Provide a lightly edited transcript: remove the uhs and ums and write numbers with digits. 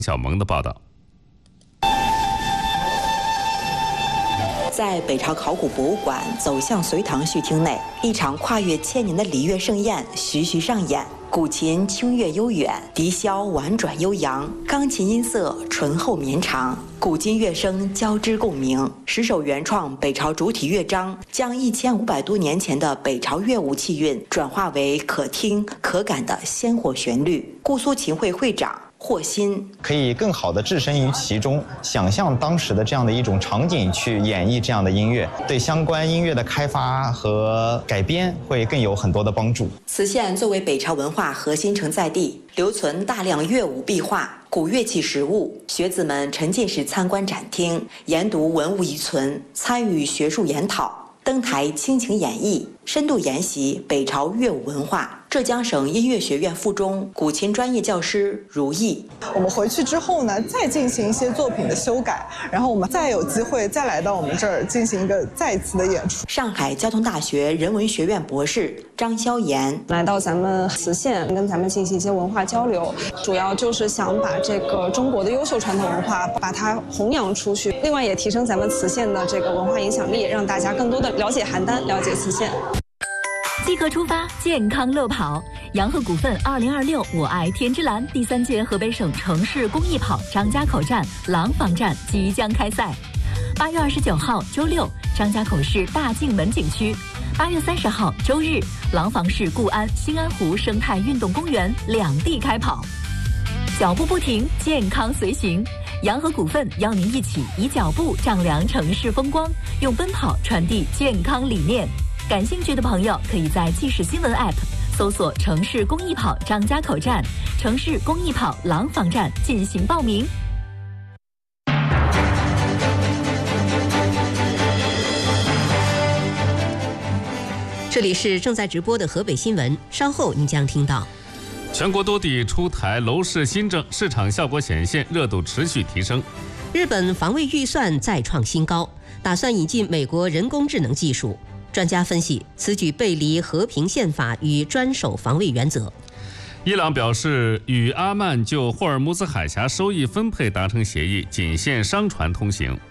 小萌的报道。 在北朝考古博物馆走向隋唐序厅内，一场跨越千年的礼乐盛宴徐徐上演。古琴清越悠远，笛箫婉转悠扬，钢琴音色醇厚绵长，古今乐声交织共鸣。10首原创北朝主体乐章，将1500多年前的北朝乐舞气韵转化为可听可感的鲜活旋律。姑苏琴会会长霍新可以更好地置身于其中，想象当时的这样的一种场景去演绎这样的音乐，对相关音乐的开发和改编会更有很多的帮助。 磁县作为北朝文化核心承载地，留存大量乐舞壁画、古乐器实物，学子们沉浸式参观展厅，研读文物遗存，参与学术研讨，登台倾情演绎，深度研习北朝乐舞文化。浙江省音乐学院附中古琴专业教师如意， 我们回去之后呢，再进行一些作品的修改，然后我们再有机会再来到我们这儿进行一个再一次的演出。 上海交通大学人文学院博士张萧炎来到咱们磁县，跟咱们进行一些文化交流，主要就是想把这个中国的优秀传统文化把它弘扬出去，另外也提升咱们磁县的这个文化影响力，让大家更多的了解邯郸，了解磁县。 即刻出发，健康乐跑！洋河股份2026我爱天之蓝第3届河北省城市公益跑张家口站、廊坊站即将开赛。8月29号周六，张家口市大径门景区；8月30号周日，廊坊市固安、兴安湖生态运动公园两地开跑。脚步不停，健康随行。洋河股份邀您一起以脚步丈量城市风光，用奔跑传递健康理念。感兴趣的朋友可以在即时新闻 App 搜索城市公益跑张家口站、城市公益跑廊坊站进行报名。 这里是正在直播的河北新闻，稍后您将听到。 全国多地出台楼市新政，市场效果显现，热度持续提升。 日本防卫预算再创新高，打算引进美国人工智能技术。专家分析，此举背离和平宪法与专守防卫原则。 伊朗表示与阿曼就霍尔木兹海峡收益分配达成协议，仅限商船通行。